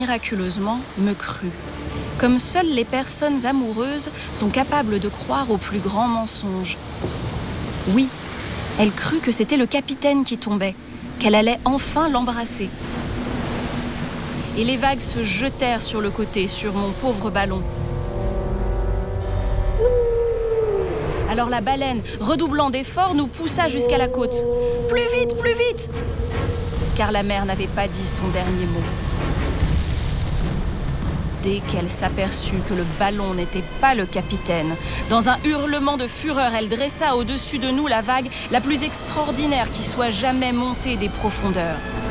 miraculeusement, me crut. Comme seules les personnes amoureuses sont capables de croire aux plus grands mensonges. Oui, elle crut que c'était le capitaine qui tombait, qu'elle allait enfin l'embrasser. Et les vagues se jetèrent sur le côté, sur mon pauvre ballon. Alors la baleine, redoublant d'efforts, nous poussa jusqu'à la côte. Plus vite, plus vite ! Car la mer n'avait pas dit son dernier mot. Dès qu'elle s'aperçut que le ballon n'était pas le capitaine, dans un hurlement de fureur, elle dressa au-dessus de nous la vague la plus extraordinaire qui soit jamais montée des profondeurs.